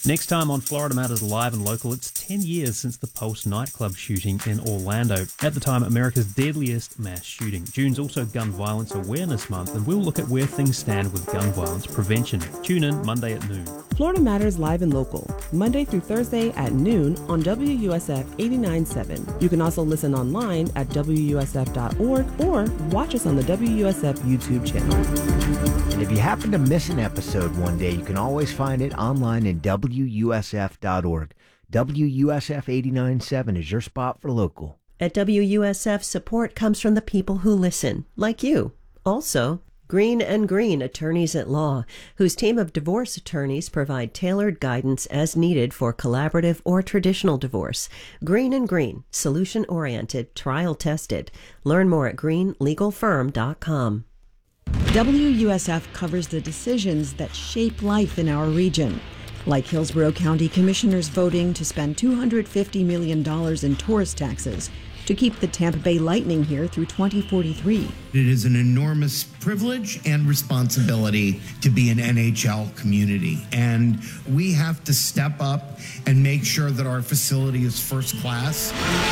Next time on Florida Matters Live and Local, it's 10 years since the Pulse nightclub shooting in Orlando. At the time, America's deadliest mass shooting. June's also Gun Violence Awareness Month, and we'll look at where things stand with gun violence prevention. Tune in Monday at noon. Florida Matters Live and Local, Monday through Thursday at noon on WUSF 89.7. You can also listen online at WUSF.org or watch us on the WUSF YouTube channel. And if you happen to miss an episode one day, you can always find it online at WUSF.org. WUSF 89.7 is your spot for local. At WUSF, support comes from the people who listen, like you. Also, Green & Green Attorneys at Law, whose team of divorce attorneys provide tailored guidance as needed for collaborative or traditional divorce. Green & Green, solution-oriented, trial-tested. Learn more at greenlegalfirm.com. WUSF covers the decisions that shape life in our region, like Hillsborough County Commissioners voting to spend $250 million in tourist taxes to keep the Tampa Bay Lightning here through 2043. It is an enormous privilege and responsibility to be an NHL community, and we have to step up and make sure that our facility is first class.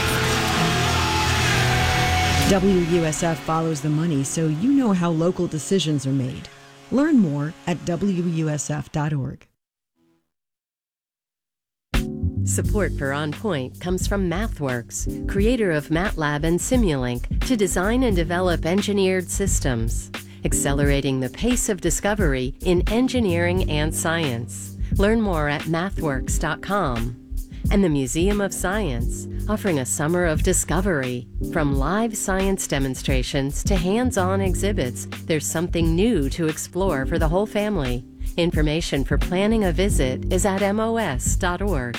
WUSF follows the money so you know how local decisions are made. Learn more at WUSF.org. Support for On Point comes from MathWorks, creator of MATLAB and Simulink, to design and develop engineered systems, accelerating the pace of discovery in engineering and science. Learn more at mathworks.com. And the Museum of Science, offering a summer of discovery. From live science demonstrations to hands-on exhibits, there's something new to explore for the whole family. Information for planning a visit is at mos.org.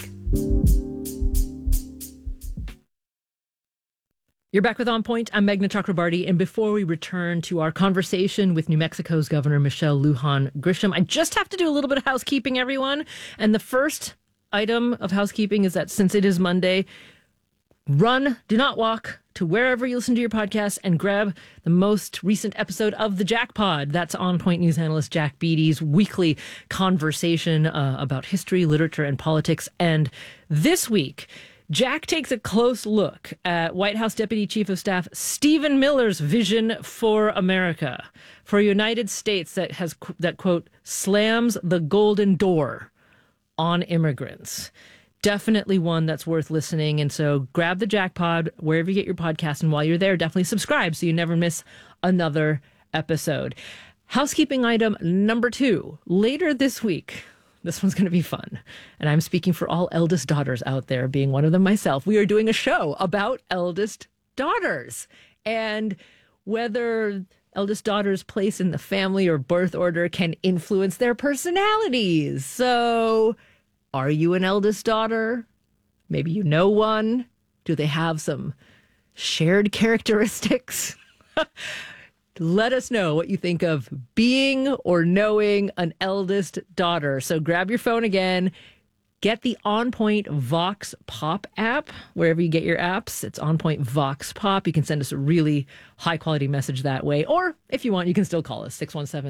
You're back with On Point. I'm Meghna Chakrabarty, and before we return to our conversation with New Mexico's Governor Michelle Lujan Grisham, I just have to do a little bit of housekeeping, everyone. And the first item of housekeeping is that since it is Monday, do not walk to wherever you listen to your podcast and grab the most recent episode of the Jack Pod. That's On Point news analyst Jack Beatty's weekly conversation about history, literature, and politics. And this week, Jack takes a close look at White House Deputy Chief of Staff Stephen Miller's vision for America, for a United States that quote, slams the golden door on immigrants. Definitely one that's worth listening. And so grab the Jack Pod wherever you get your podcast. And while you're there, definitely subscribe so you never miss another episode. Housekeeping item number 2. Later this week, this one's going to be fun. And I'm speaking for all eldest daughters out there, being one of them myself. We are doing a show about eldest daughters and whether eldest daughters' place in the family or birth order can influence their personalities. So, are you an eldest daughter? Maybe you know one. Do they have some shared characteristics? Let us know what you think of being or knowing an eldest daughter. So grab your phone again. Get the On Point Vox Pop app, wherever you get your apps. It's On Point Vox Pop. You can send us a really high-quality message that way. Or, if you want, you can still call us,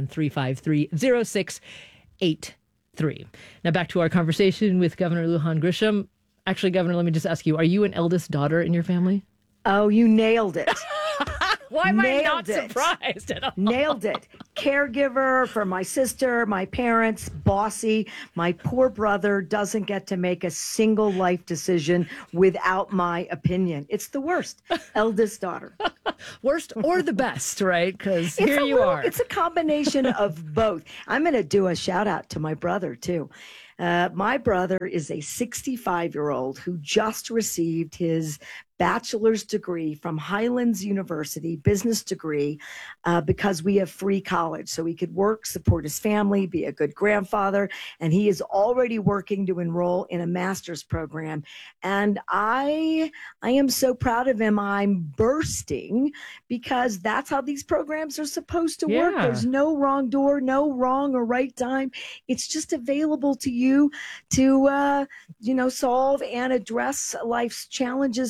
617-353-0683. Now, back to our conversation with Governor Lujan Grisham. Actually, Governor, let me just ask you, are you an eldest daughter in your family? Oh, you nailed it. Why am I not surprised at all? Nailed it. Caregiver for my sister, my parents, bossy. My poor brother doesn't get to make a single life decision without my opinion. It's the worst. Eldest daughter. Worst or the best, right? Because here you are. It's a combination of both. I'm going to do a shout out to my brother, too. My brother is a 65-year-old who just received his bachelor's degree from Highlands University, business degree, because we have free college. So he could work, support his family, be a good grandfather. And he is already working to enroll in a master's program. And I am so proud of him. I'm bursting because that's how these programs are supposed to work. There's no wrong door, no wrong or right time. It's just available to you to, solve and address life's challenges and opportunities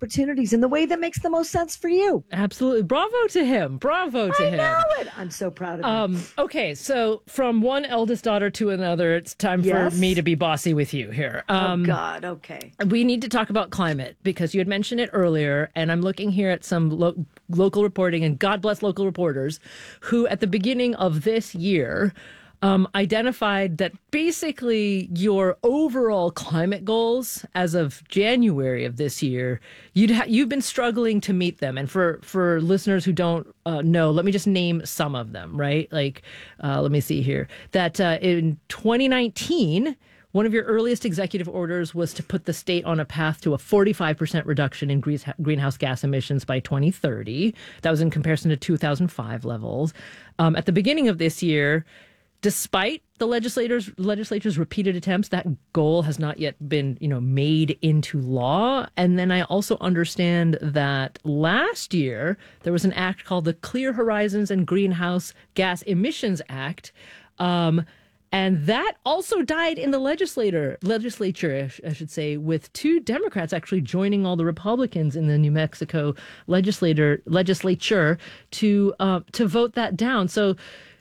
opportunities in the way that makes the most sense for you. Absolutely. Bravo to him. Bravo to him. I know it. I'm so proud of him. Okay, so from one eldest daughter to another, it's time for me to be bossy with you here. Oh, God. Okay. We need to talk about climate because you had mentioned it earlier, and I'm looking here at some local reporting, and God bless local reporters, who at the beginning of this year identified that basically your overall climate goals as of January of this year, you've been struggling to meet them. And for listeners who don't know, let me just name some of them, right? Like, let me see here. That in 2019, one of your earliest executive orders was to put the state on a path to a 45% reduction in greenhouse gas emissions by 2030. That was in comparison to 2005 levels. At the beginning of this year, despite the legislature's repeated attempts, that goal has not yet been, made into law. And then I also understand that last year there was an act called the Clear Horizons and Greenhouse Gas Emissions Act. And that also died in the legislature, I should say, with two Democrats actually joining all the Republicans in the New Mexico legislature to vote that down. So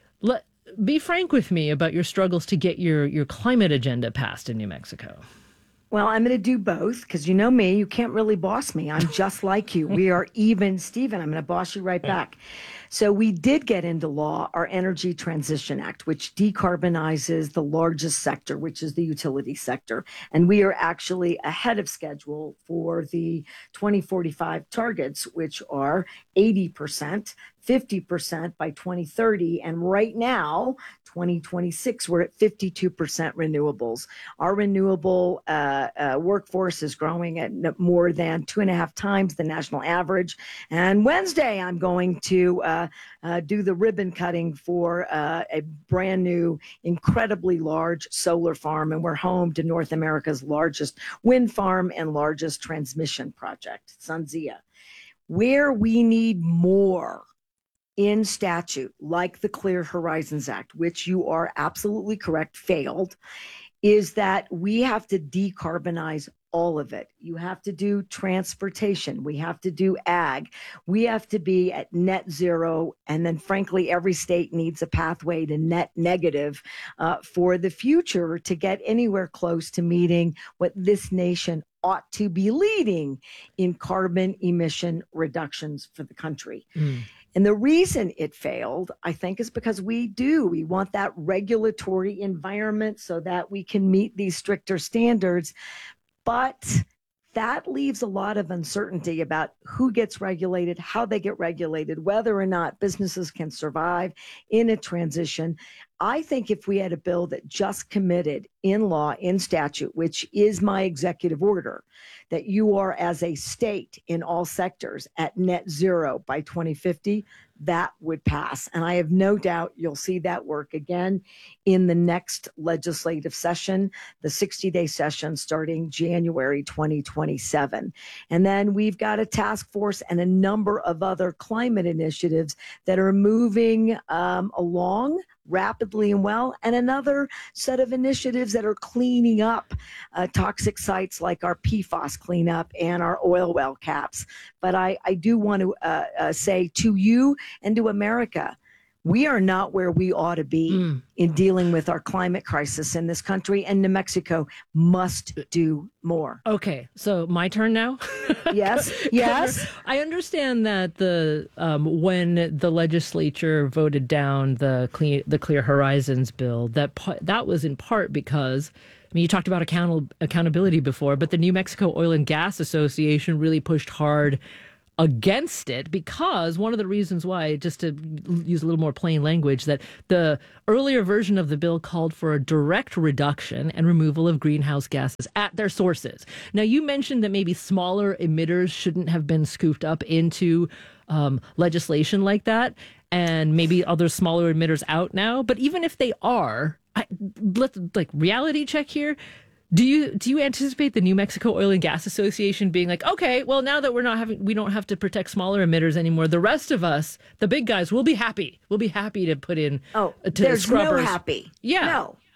be frank with me about your struggles to get your climate agenda passed in New Mexico. Well, I'm going to do both because you know me. You can't really boss me. I'm just like you. We are even, Stephen. I'm going to boss you right back. So we did get into law our Energy Transition Act, which decarbonizes the largest sector, which is the utility sector. And we are actually ahead of schedule for the 2045 targets, which are 80%, 50% by 2030. And right now, 2026, we're at 52% renewables. Our renewable workforce is growing at more than 2.5 times the national average. And Wednesday, I'm going to do the ribbon cutting for a brand new, incredibly large solar farm. And we're home to North America's largest wind farm and largest transmission project, SunZia. Where we need more in statute, like the Clear Horizons Act, which you are absolutely correct, failed, is that we have to decarbonize all of it. You have to do transportation. We have to do ag. We have to be at net zero. And then, frankly, every state needs a pathway to net negative for the future to get anywhere close to meeting what this nation ought to be leading in carbon emission reductions for the country. And the reason it failed, I think, is because we want that regulatory environment so that we can meet these stricter standards. But that leaves a lot of uncertainty about who gets regulated, how they get regulated, whether or not businesses can survive in a transition. I think if we had a bill that just committed in law, in statute, which is my executive order, that you are as a state in all sectors at net zero by 2050, that would pass. And I have no doubt you'll see that work again in the next legislative session, the 60-day session starting January 2027. And then we've got a task force and a number of other climate initiatives that are moving along rapidly and well, and another set of initiatives that are cleaning up toxic sites like our PFAS cleanup and our oil well caps. But I do want to say to you and to America, we are not where we ought to be in dealing with our climate crisis in this country, and New Mexico must do more. Okay, so my turn now? Yes. I understand that when the legislature voted down the Clear Horizons bill, that was in part because, you talked about accountability before, but the New Mexico Oil and Gas Association really pushed hard against it, because one of the reasons why, just to use a little more plain language, that the earlier version of the bill called for a direct reduction and removal of greenhouse gases at their sources. Now, you mentioned that maybe smaller emitters shouldn't have been scooped up into legislation like that, and maybe other smaller emitters out now. But even if they are, let's reality check here. Do you anticipate the New Mexico Oil and Gas Association being like, okay, well, now that we don't have to protect smaller emitters anymore, the rest of us, the big guys, will be happy. We'll be happy to put in. There's scrubbers. No happy. Yeah. No.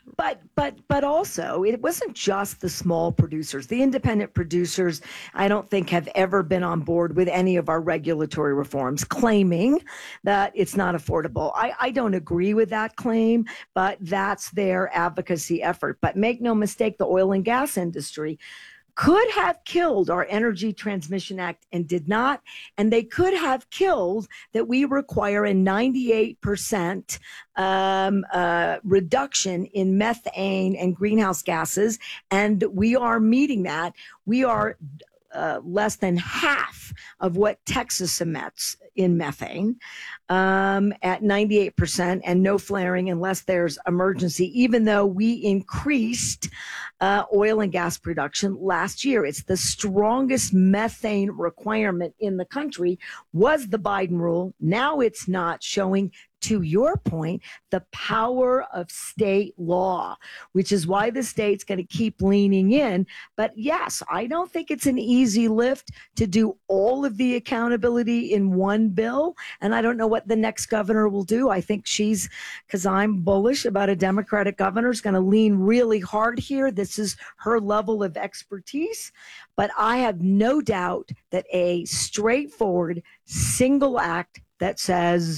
But also, it wasn't just the small producers. The independent producers, I don't think, have ever been on board with any of our regulatory reforms, claiming that it's not affordable. I don't agree with that claim, but that's their advocacy effort. But make no mistake, the oil and gas industry could have killed our Energy Transmission Act and did not. And they could have killed that we require a 98% reduction in methane and greenhouse gases. And we are meeting that. We are less than half of what Texas emits in methane at 98%, and no flaring unless there's emergency, even though we increased oil and gas production last year. It's the strongest methane requirement in the country was the Biden rule. Now it's not, showing, to your point, the power of state law, which is why the state's going to keep leaning in. But yes, I don't think it's an easy lift to do all of the accountability in one bill. And I don't know what the next governor will do. I think because I'm bullish about a Democratic governor, is going to lean really hard here. This is her level of expertise. But I have no doubt that a straightforward single act that says,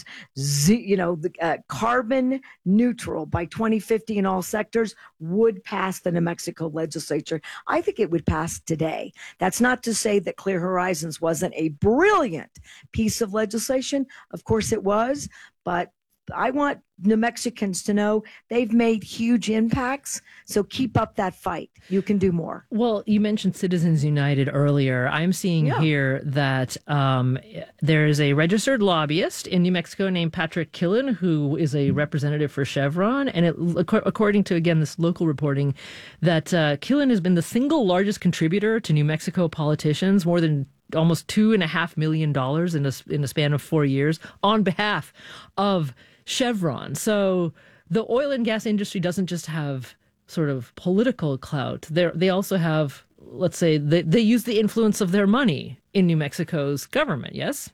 carbon neutral by 2050 in all sectors would pass the New Mexico legislature. I think it would pass today. That's not to say that Clear Horizons wasn't a brilliant piece of legislation. Of course it was, but I want New Mexicans to know they've made huge impacts. So keep up that fight. You can do more. Well, you mentioned Citizens United earlier. I'm seeing here that there is a registered lobbyist in New Mexico named Patrick Killen, who is a representative for Chevron. And according to, again, this local reporting, that Killen has been the single largest contributor to New Mexico politicians, more than almost $2.5 million in a span of 4 years, on behalf of Chevron. So the oil and gas industry doesn't just have sort of political clout. They also have, let's say, they use the influence of their money in New Mexico's government, yes?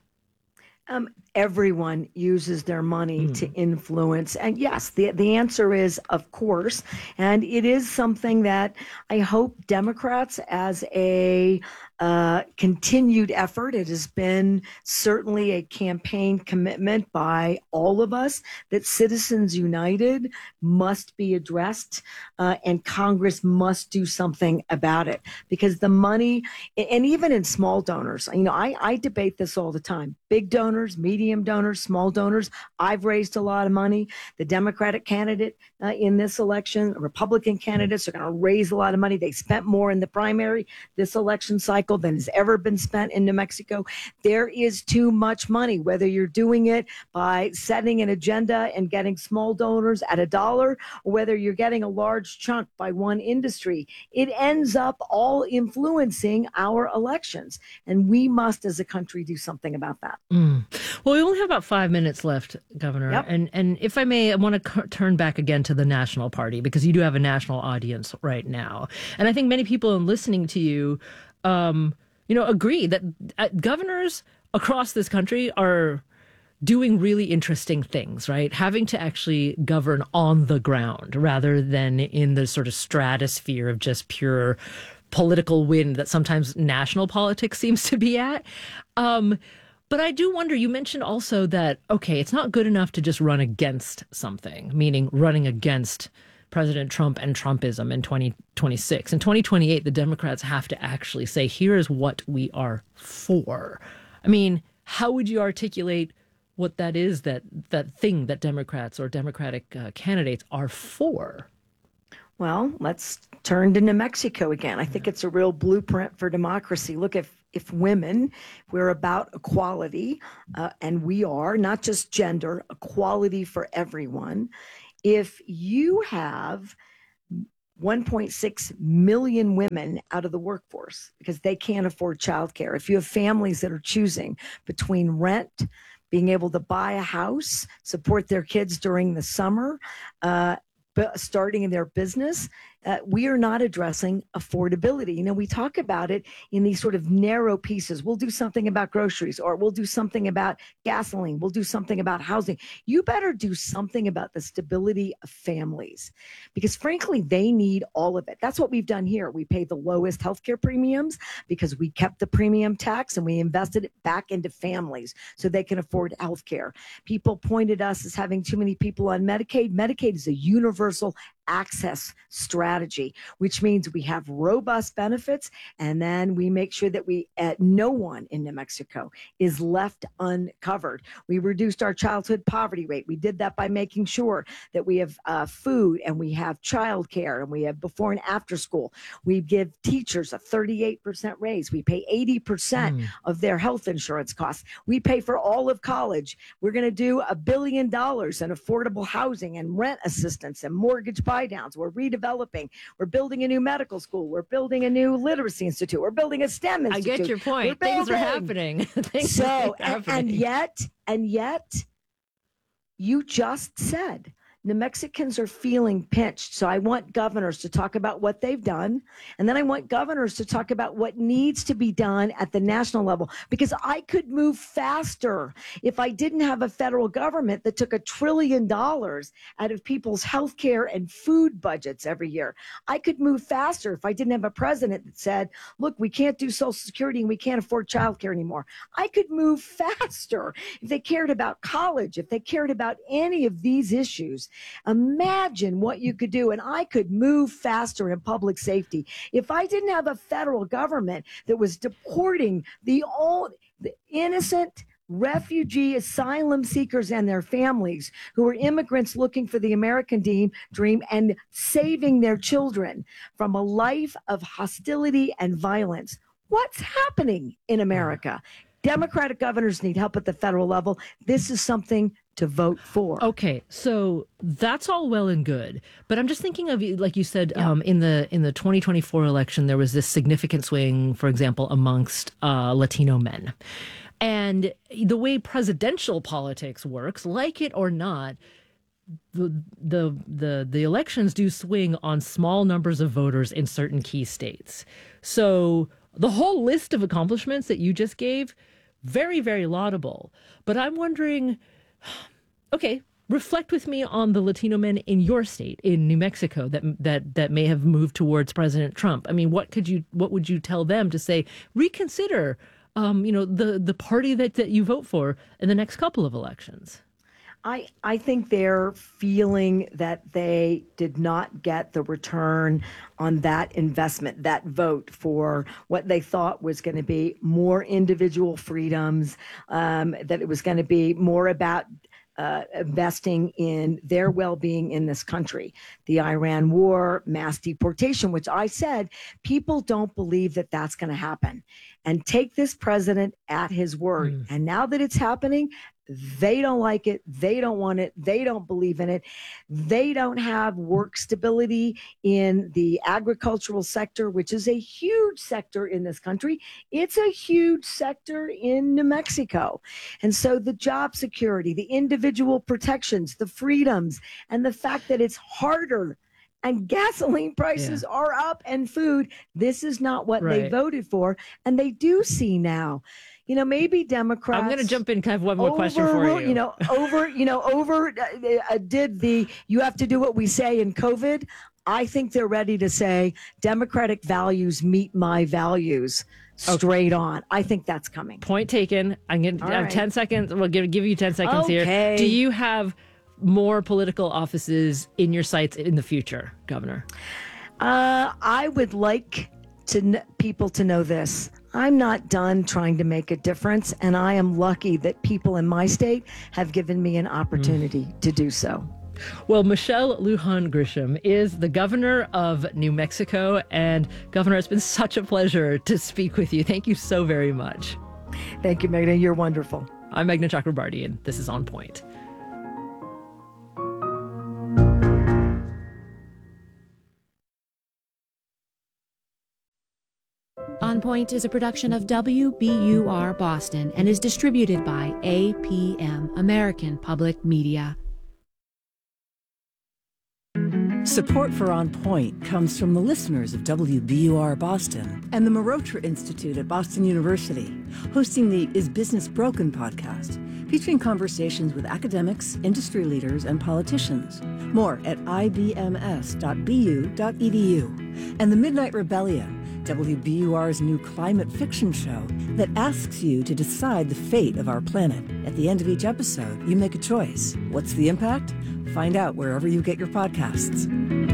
Everyone uses their money to influence. And yes, the answer is, of course. And it is something that I hope Democrats, as a continued effort, it has been certainly a campaign commitment by all of us, that Citizens United must be addressed and Congress must do something about it. Because the money, and even in small donors, I debate this all the time. Big donors, medium donors, small donors. I've raised a lot of money. The Democratic candidate in this election, Republican candidates are going to raise a lot of money. They spent more in the primary this election cycle than has ever been spent in New Mexico. There is too much money, whether you're doing it by setting an agenda and getting small donors at $1, or whether you're getting a large chunk by one industry. It ends up all influencing our elections. And we must, as a country, do something about that. Well, we only have about 5 minutes left, Governor. Yep. And if I may, I want to turn back again to the National Party, because you do have a national audience right now. And I think many people listening to you, agree that governors across this country are doing really interesting things, right? Having to actually govern on the ground rather than in the sort of stratosphere of just pure political wind that sometimes national politics seems to be at. But I do wonder, you mentioned also that, okay, it's not good enough to just run against something, meaning running against President Trump and Trumpism in 2026. In 2028, the Democrats have to actually say, here is what we are for. I mean, how would you articulate what that is, that thing that Democrats or Democratic candidates are for? Well, let's turn to New Mexico again. I think it's a real blueprint for democracy. Look, if women, we're about equality, and we are, not just gender, equality for everyone. If you have 1.6 million women out of the workforce because they can't afford childcare, if you have families that are choosing between rent, being able to buy a house, support their kids during the summer, starting in their business, we are not addressing affordability. You know, we talk about it in these sort of narrow pieces. We'll do something about groceries, or we'll do something about gasoline. We'll do something about housing. You better do something about the stability of families, because frankly, they need all of it. That's what we've done here. We pay the lowest healthcare premiums because we kept the premium tax and we invested it back into families so they can afford healthcare. People pointed us as having too many people on Medicaid. Medicaid is a universal access strategy, which means we have robust benefits, and then we make sure that no one in New Mexico is left uncovered. We reduced our childhood poverty rate. We did that by making sure that we have food, and we have childcare, and we have before and after school. We give teachers a 38% raise. We pay 80% of their health insurance costs. We pay for all of college. We're going to do $1 billion in affordable housing and rent assistance and mortgage buy downs. We're redeveloping. We're building a new medical school. We're building a new literacy institute. We're building a STEM institute. I get your point. Things are happening. And yet, you just said New Mexicans are feeling pinched. So I want governors to talk about what they've done. And then I want governors to talk about what needs to be done at the national level, because I could move faster if I didn't have a federal government that took $1 trillion out of people's health care and food budgets every year. I could move faster if I didn't have a president that said, look, we can't do Social Security and we can't afford childcare anymore. I could move faster if they cared about college, if they cared about any of these issues. Imagine what you could do. And I could move faster in public safety if I didn't have a federal government that was deporting the innocent refugee asylum seekers and their families who are immigrants looking for the American dream and saving their children from a life of hostility and violence. What's happening in America? Democratic governors need help at the federal level. This is something to vote for. Okay, so that's all well and good, but I'm just thinking of, like you said, in the 2024 election, there was this significant swing, for example, amongst Latino men, and the way presidential politics works, like it or not, the elections do swing on small numbers of voters in certain key states. So the whole list of accomplishments that you just gave, very, very laudable. But I'm wondering, okay, reflect with me on the Latino men in your state, in New Mexico, that may have moved towards President Trump. I mean, what would you tell them to say, reconsider, the party that you vote for in the next couple of elections? I think they're feeling that they did not get the return on that investment, that vote for what they thought was going to be more individual freedoms, that it was going to be more about investing in their well-being in this country. The Iran war, mass deportation, which I said, people don't believe that that's going to happen. And take this president at his word. And now that it's happening, they don't like it. They don't want it. They don't believe in it. They don't have work stability in the agricultural sector, which is a huge sector in this country. It's a huge sector in New Mexico. And so the job security, the individual protections, the freedoms, and the fact that it's harder and gasoline prices are up and food, this is not what they voted for. And they do see now. You know, maybe Democrats. I'm going to jump in. Can I have one more question for you? Did the you have to do what we say in COVID. I think they're ready to say Democratic values meet my values straight on. I think that's coming. Point taken. I'm going to have 10 seconds. We'll give you 10 seconds here. Do you have more political offices in your sights in the future, Governor? I would like people to know this. I'm not done trying to make a difference, and I am lucky that people in my state have given me an opportunity to do so. Well, Michelle Lujan Grisham is the governor of New Mexico, and Governor, it's been such a pleasure to speak with you. Thank you so very much. Thank you, Meghna. You're wonderful. I'm Meghna Chakrabarty, and this is On Point. On Point is a production of WBUR Boston and is distributed by APM, American Public Media. Support for On Point comes from the listeners of WBUR Boston and the Marotra Institute at Boston University, hosting the Is Business Broken podcast, featuring conversations with academics, industry leaders, and politicians. More at ibms.bu.edu. And The Midnight Rebellion, WBUR's new climate fiction show that asks you to decide the fate of our planet. At the end of each episode, you make a choice. What's the impact? Find out wherever you get your podcasts.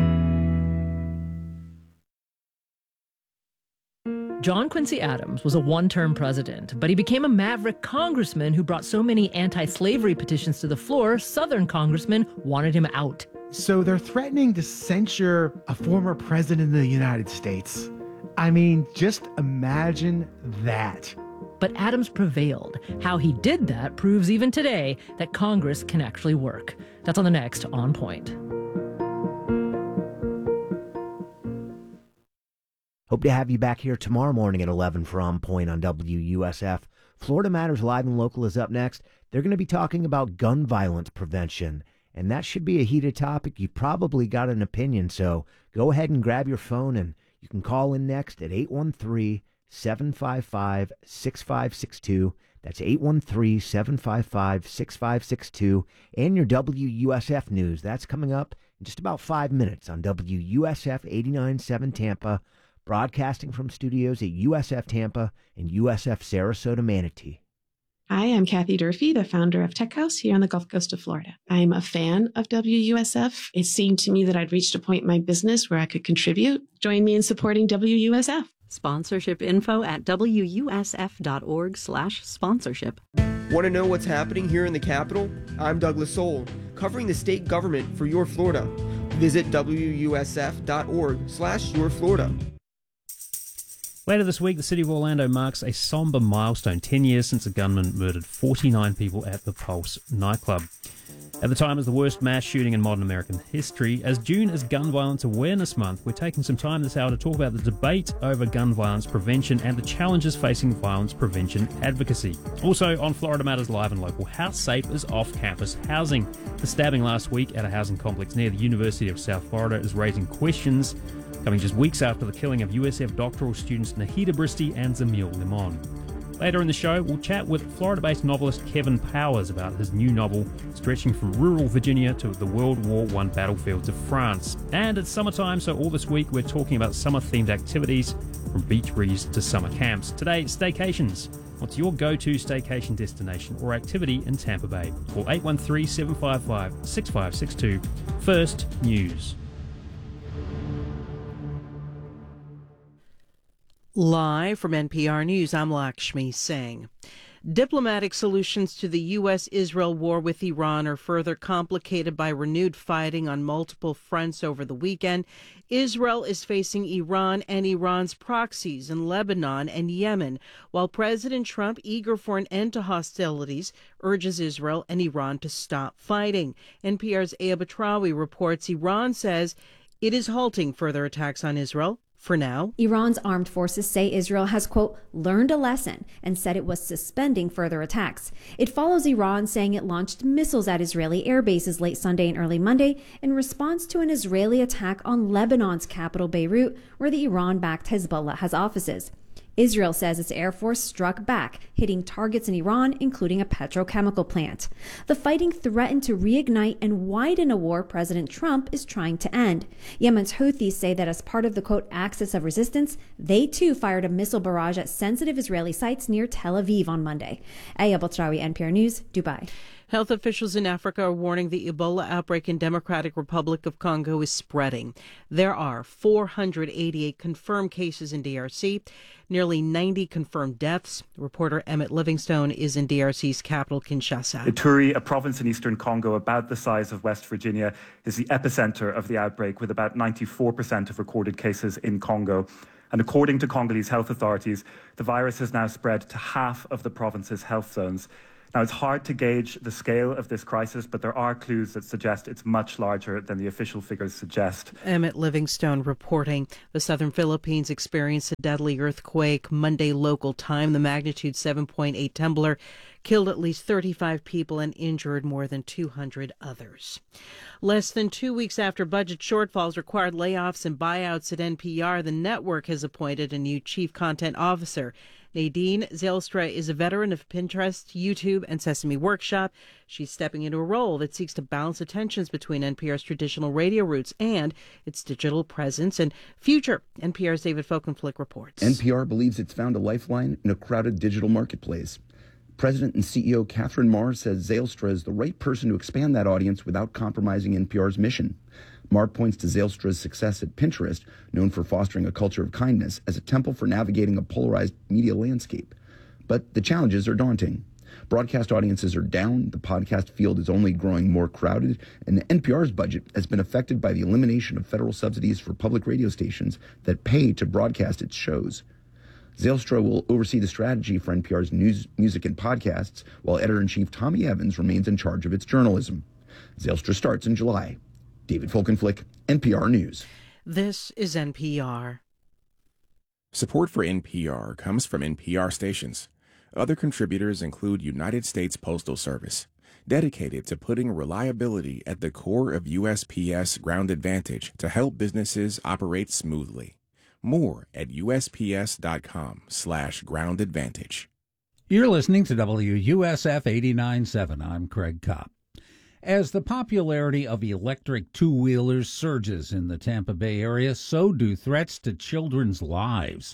John Quincy Adams was a one-term president, but he became a maverick congressman who brought so many anti-slavery petitions to the floor, Southern congressmen wanted him out. So they're threatening to censure a former president of the United States. I mean, just imagine that. But Adams prevailed. How he did that proves even today that Congress can actually work. That's on the next On Point. Hope to have you back here tomorrow morning at 11 for On Point on WUSF. Florida Matters Live and Local is up next. They're going to be talking about gun violence prevention, and that should be a heated topic. You probably got an opinion, so go ahead and grab your phone, and you can call in next at 813-755-6562. That's 813-755-6562. And your WUSF news. That's coming up in just about 5 minutes on WUSF 89.7 Tampa, broadcasting from studios at USF Tampa and USF Sarasota Manatee. Hi, I'm Kathy Durfee, the founder of Tech House here on the Gulf Coast of Florida. I'm a fan of WUSF. It seemed to me that I'd reached a point in my business where I could contribute. Join me in supporting WUSF. Sponsorship info at WUSF.org/sponsorship. Want to know what's happening here in the Capitol? I'm Douglas Soul, covering the state government for Your Florida. Visit WUSF.org/YourFlorida. Later this week, the city of Orlando marks a somber milestone, 10 years since a gunman murdered 49 people at the Pulse nightclub. At the time, it was the worst mass shooting in modern American history. As June is Gun Violence Awareness Month, we're taking some time this hour to talk about the debate over gun violence prevention and the challenges facing violence prevention advocacy. Also, on Florida Matters Live and Local, how safe is off-campus housing? The stabbing last week at a housing complex near the University of South Florida is raising questions, coming just weeks after the killing of USF doctoral students Nahida Bristi and Zamil Limon. Later in the show, we'll chat with Florida-based novelist Kevin Powers about his new novel stretching from rural Virginia to the World War I battlefields of France. And it's summertime, so all this week we're talking about summer-themed activities from beach breeze to summer camps. Today, staycations. What's your go-to staycation destination or activity in Tampa Bay? Call 813-755-6562. First, news. Live from NPR News, I'm Lakshmi Singh. Diplomatic solutions to the U.S.-Israel war with Iran are further complicated by renewed fighting on multiple fronts over the weekend. Israel is facing Iran and Iran's proxies in Lebanon and Yemen, while President Trump, eager for an end to hostilities, urges Israel and Iran to stop fighting. NPR's Aya Batrawi reports Iran says it is halting further attacks on Israel. For now, Iran's armed forces say Israel has, quote, learned a lesson and said it was suspending further attacks. It follows Iran saying it launched missiles at Israeli air bases late Sunday and early Monday in response to an Israeli attack on Lebanon's capital, Beirut, where the Iran-backed Hezbollah has offices. Israel says its air force struck back, hitting targets in Iran, including a petrochemical plant. The fighting threatened to reignite and widen a war President Trump is trying to end. Yemen's Houthis say that as part of the, quote, axis of resistance, they too fired a missile barrage at sensitive Israeli sites near Tel Aviv on Monday. Aya Batrawi, NPR News, Dubai. Health officials in Africa are warning the Ebola outbreak in Democratic Republic of Congo is spreading. There are 488 confirmed cases in DRC, nearly 90 confirmed deaths. Reporter Emmett Livingstone is in DRC's capital, Kinshasa. Ituri, a province in eastern Congo about the size of West Virginia, is the epicenter of the outbreak, with about 94% of recorded cases in Congo. And according to Congolese health authorities, the virus has now spread to half of the province's health zones. Now, it's hard to gauge the scale of this crisis, but there are clues that suggest it's much larger than the official figures suggest. Emmett Livingstone reporting. The southern Philippines experienced a deadly earthquake Monday local time. The magnitude 7.8 tremor killed at least 35 people and injured more than 200 others. Less than 2 weeks after budget shortfalls required layoffs and buyouts at NPR, the network has appointed a new chief content officer. Nadine Zylstra is a veteran of Pinterest, YouTube, and Sesame Workshop. She's stepping into a role that seeks to balance the tensions between NPR's traditional radio roots and its digital presence and future. NPR's David Folkenflik reports. NPR believes it's found a lifeline in a crowded digital marketplace. President and CEO Catherine Marr says Zylstra is the right person to expand that audience without compromising NPR's mission. Marr points to Zylstra's success at Pinterest, known for fostering a culture of kindness, as a temple for navigating a polarized media landscape. But the challenges are daunting. Broadcast audiences are down, the podcast field is only growing more crowded, and NPR's budget has been affected by the elimination of federal subsidies for public radio stations that pay to broadcast its shows. Zylstra will oversee the strategy for NPR's news, music, and podcasts, while editor-in-chief Tommy Evans remains in charge of its journalism. Zylstra starts in July. David Folkenflik, NPR News. This is NPR. Support for NPR comes from NPR stations. Other contributors include United States Postal Service, dedicated to putting reliability at the core of USPS Ground Advantage to help businesses operate smoothly. More at USPS.com/Ground Advantage. You're listening to WUSF 89.7. I'm Craig Kopp. As the popularity of electric two-wheelers surges in the Tampa Bay area, so do threats to children's lives.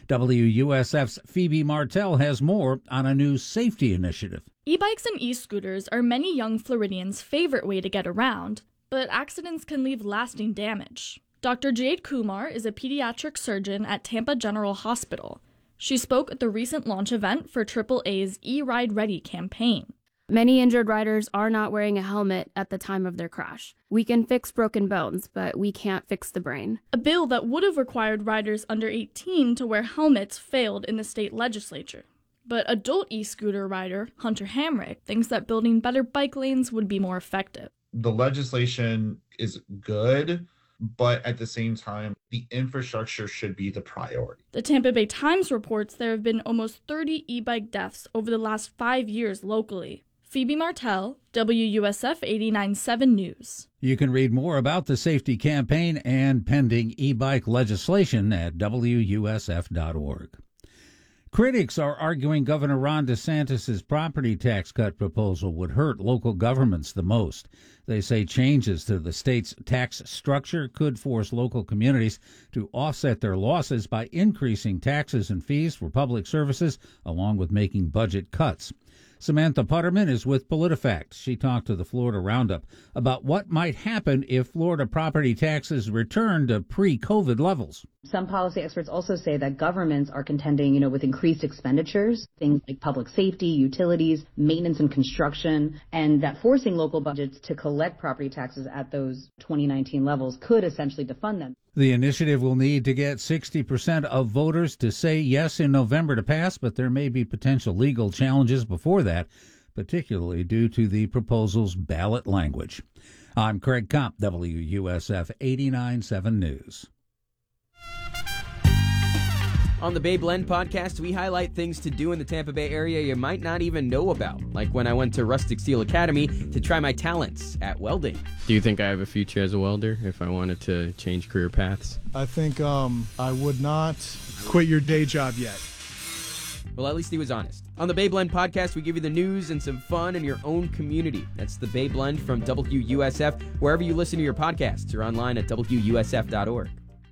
WUSF's Phoebe Martell has more on a new safety initiative. E-bikes and e-scooters are many young Floridians' favorite way to get around, but accidents can leave lasting damage. Dr. Jade Kumar is a pediatric surgeon at Tampa General Hospital. She spoke at the recent launch event for AAA's E-Ride Ready campaign. Many injured riders are not wearing a helmet at the time of their crash. We can fix broken bones, but we can't fix the brain. A bill that would have required riders under 18 to wear helmets failed in the state legislature. But adult e-scooter rider Hunter Hamrick thinks that building better bike lanes would be more effective. The legislation is good, but at the same time, the infrastructure should be the priority. The Tampa Bay Times reports there have been almost 30 e-bike deaths over the last 5 years locally. Phoebe Martell, WUSF 89.7 News. You can read more about the safety campaign and pending e-bike legislation at WUSF.org. Critics are arguing Governor Ron DeSantis' property tax cut proposal would hurt local governments the most. They say changes to the state's tax structure could force local communities to offset their losses by increasing taxes and fees for public services, along with making budget cuts. Samantha Putterman is with PolitiFact. She talked to the Florida Roundup about what might happen if Florida property taxes return to pre-COVID levels. Some policy experts also say that governments are contending, with increased expenditures, things like public safety, utilities, maintenance and construction, and that forcing local budgets to collect property taxes at those 2019 levels could essentially defund them. The initiative will need to get 60% of voters to say yes in November to pass, but there may be potential legal challenges before that, particularly due to the proposal's ballot language. I'm Craig Kopp, WUSF 89.7 News. On the Bay Blend podcast, we highlight things to do in the Tampa Bay area you might not even know about, like when I went to Rustic Steel Academy to try my talents at welding. Do you think I have a future as a welder if I wanted to change career paths? I think I would not quit your day job yet. Well, at least he was honest. On the Bay Blend podcast, we give you the news and some fun in your own community. That's the Bay Blend from WUSF, wherever you listen to your podcasts or online at WUSF.org.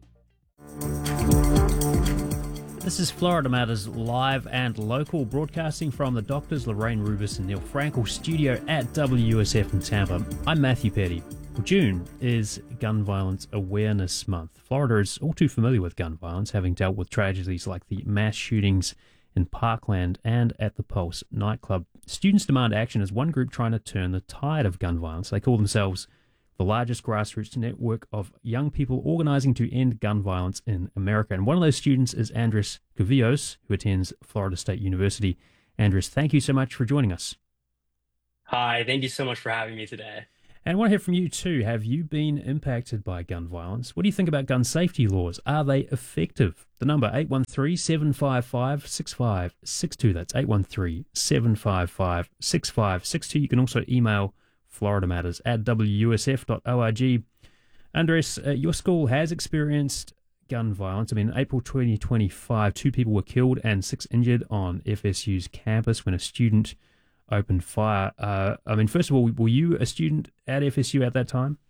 This is Florida Matters live and local, broadcasting from the Doctors Lorraine Rubis and Neil Frankel studio at WUSF in Tampa. I'm Matthew Petty. Well, June is Gun Violence Awareness Month. Florida is all too familiar with gun violence, having dealt with tragedies like the mass shootings in Parkland and at the Pulse nightclub. Students demand action as one group trying to turn the tide of gun violence. They call themselves the largest grassroots network of young people organizing to end gun violence in America. And one of those students is Andres Gavillos, who attends Florida State University. Andres, thank you so much for joining us. Hi, thank you so much for having me today. And I want to hear from you too. Have you been impacted by gun violence? What do you think about gun safety laws? Are they effective? The number 813-755-6562. That's 813-755-6562. You can also email floridamatters@wusf.org. Andres, your school has experienced gun violence. I mean, in April 2025, 2 people were killed and 6 injured on FSU's campus when a student opened fire. I mean, first of all, were you a student at FSU at that time?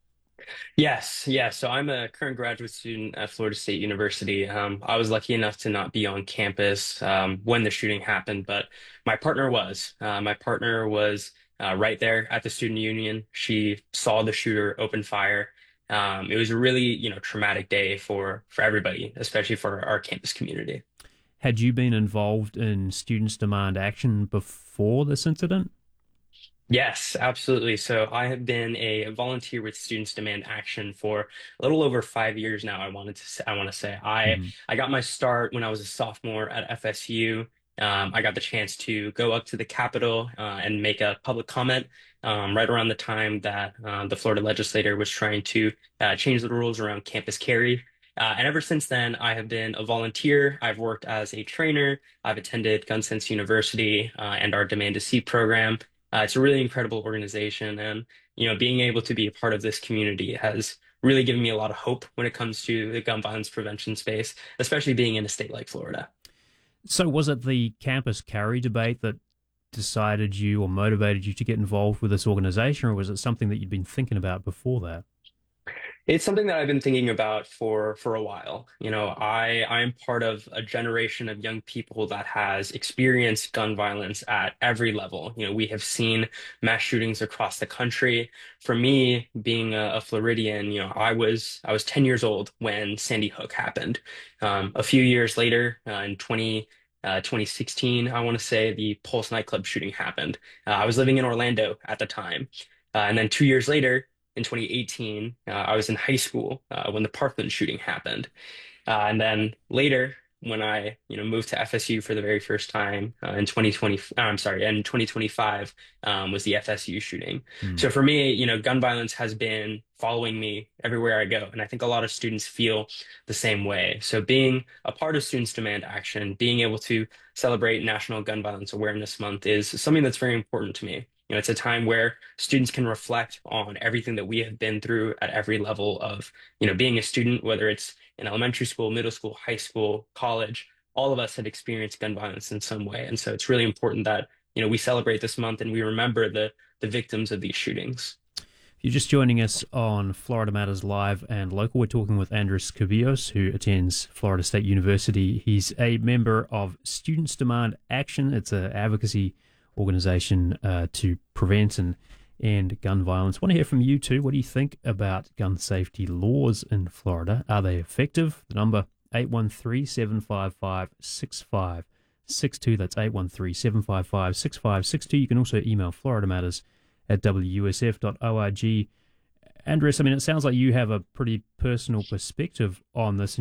Yes, yeah. So I'm a current graduate student at Florida State University. I was lucky enough to not be on campus when the shooting happened, but my partner was. My partner was right there at the student union. She saw the shooter open fire. It was a really, traumatic day for everybody, especially for our campus community. Had you been involved in Students Demand Action before this incident? Yes, absolutely. So I have been a volunteer with Students Demand Action for a little over 5 years now. I want to say I got my start when I was a sophomore at FSU. I got the chance to go up to the Capitol and make a public comment right around the time that the Florida legislator was trying to change the rules around campus carry. And ever since then, I have been a volunteer. I've worked as a trainer. I've attended Gun Sense University and our Demand to See program. It's a really incredible organization. And, being able to be a part of this community has really given me a lot of hope when it comes to the gun violence prevention space, especially being in a state like Florida. So was it the campus carry debate that decided you or motivated you to get involved with this organization, or was it something that you'd been thinking about before that? It's something that I've been thinking about for a while. I'm part of a generation of young people that has experienced gun violence at every level. We have seen mass shootings across the country. For me, being a Floridian, I was 10 years old when Sandy Hook happened. A few years later, in 2016, I want to say, the Pulse nightclub shooting happened. I was living in Orlando at the time. And then 2 years later, in 2018, I was in high school when the Parkland shooting happened. And then later, when I moved to FSU for the very first time in 2025 was the FSU shooting. So for me, gun violence has been following me everywhere I go. And I think a lot of students feel the same way. So being a part of Students Demand Action, being able to celebrate National Gun Violence Awareness Month is something that's very important to me. It's a time where students can reflect on everything that we have been through at every level of, being a student, whether it's in elementary school, middle school, high school, college. All of us have experienced gun violence in some way. And so it's really important that, we celebrate this month and we remember the victims of these shootings. If you're just joining us on Florida Matters Live and Local, we're talking with Andres Cubillos, who attends Florida State University. He's a member of Students Demand Action. It's an advocacy organization to prevent and end gun violence. I want to hear from you too. What do you think about gun safety laws in Florida? Are they effective? The number 813-755-6562. That's 813-755-6562. You can also email floridamatters@wusf.org. Andres, I mean, it sounds like you have a pretty personal perspective on this, and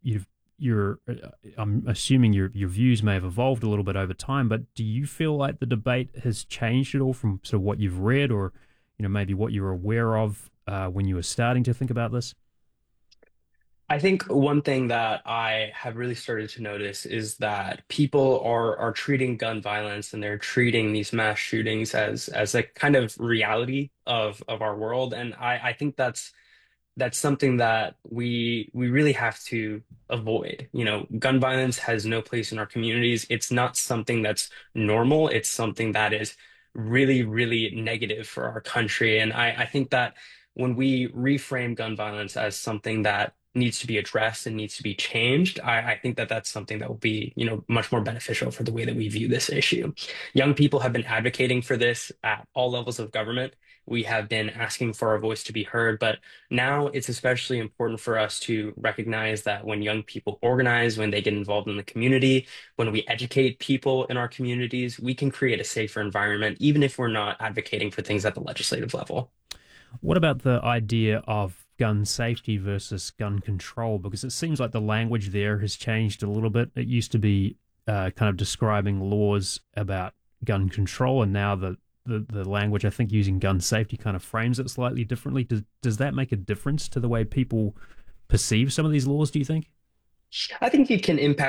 I'm assuming your views may have evolved a little bit over time, but do you feel like the debate has changed at all from sort of what you've read or, maybe what you were aware of when you were starting to think about this? I think one thing that I have really started to notice is that people are treating gun violence and they're treating these mass shootings as a kind of reality of our world. And I think that's something that we really have to avoid. Gun violence has no place in our communities. It's not something that's normal. It's something that is really, really negative for our country. And I think that when we reframe gun violence as something that needs to be addressed and needs to be changed, I think that that's something that will be, much more beneficial for the way that we view this issue. Young people have been advocating for this at all levels of government. We have been asking for our voice to be heard, but now it's especially important for us to recognize that when young people organize, when they get involved in the community, when we educate people in our communities, we can create a safer environment, even if we're not advocating for things at the legislative level. What about the idea of gun safety versus gun control? Because it seems like the language there has changed a little bit. It used to be kind of describing laws about gun control, and now the the language, I think using gun safety kind of frames it slightly differently. Does that make a difference to the way people perceive some of these laws, do you think? I think it can impact